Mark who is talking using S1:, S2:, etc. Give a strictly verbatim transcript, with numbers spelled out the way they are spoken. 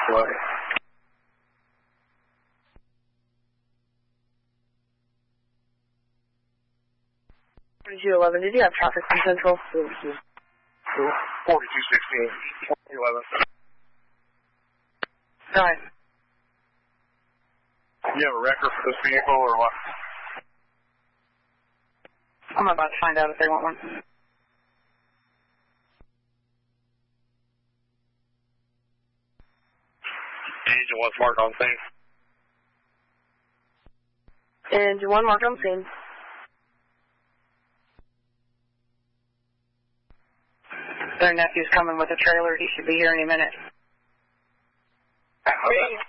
S1: What?
S2: forty-two eleven, did you have traffic from Central?
S1: forty-two sixteen, forty-two eleven.
S2: Go ahead.
S1: You have a record for this vehicle or what?
S2: I'm about to find out if they want one.
S1: Engine one's marked on scene.
S2: Engine one marked on scene. Their nephew's coming with a trailer. He should be here any minute.
S1: Okay.